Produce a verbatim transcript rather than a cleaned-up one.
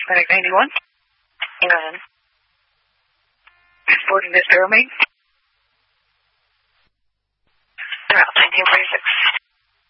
Clinic ninety-one. Go ahead. Reporting this Arrow Main. Route nineteen forty-six.